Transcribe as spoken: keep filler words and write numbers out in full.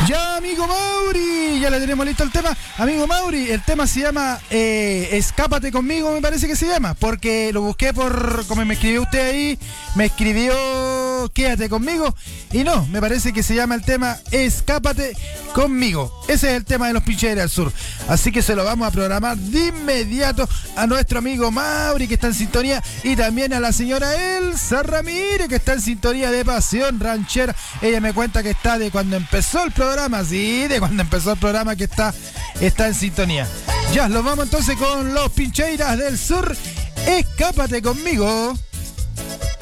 Ya, amigo Mauri, ya le tenemos listo el tema. Amigo Mauri, el tema se llama eh, Escápate conmigo, me parece que se llama, porque lo busqué por, como me escribió usted ahí, me escribió Quédate conmigo, y no, me parece que se llama el tema Escápate conmigo. Ese es el tema de los Pincheros del Sur. Así que se lo vamos a programar de inmediato a nuestro amigo Mauri, que está en sintonía, y también a la señora Elsa Ramírez, que está en sintonía de Pasión Ranchera. Ella me cuenta que está de cuando empezó el programa, sí, de cuando empezó el programa que está, está en sintonía. Ya, los vamos entonces con los Pincheiras del Sur. Escápate conmigo.